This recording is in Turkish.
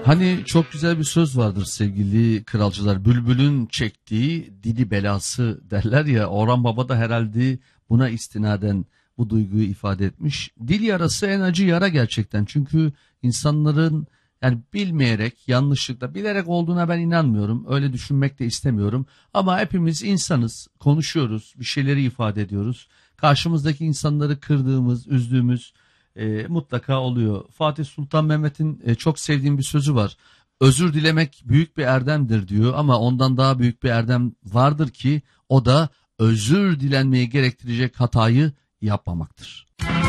Hani çok güzel bir söz vardır sevgili kralcılar. Bülbülün çektiği dili belası derler ya. Orhan Baba da herhalde buna istinaden bu duyguyu ifade etmiş. Dil yarası en acı yara gerçekten. Çünkü insanların yani bilmeyerek, yanlışlıkla, bilerek olduğuna ben inanmıyorum. Öyle düşünmek de istemiyorum. Ama hepimiz insanız, konuşuyoruz, bir şeyleri ifade ediyoruz. Karşımızdaki insanları kırdığımız, üzdüğümüz mutlaka oluyor. Fatih Sultan Mehmet'in çok sevdiğim bir sözü var. Özür dilemek büyük bir erdemdir diyor ama ondan daha büyük bir erdem vardır ki o da özür dilenmeyi gerektirecek hatayı yapmamaktır.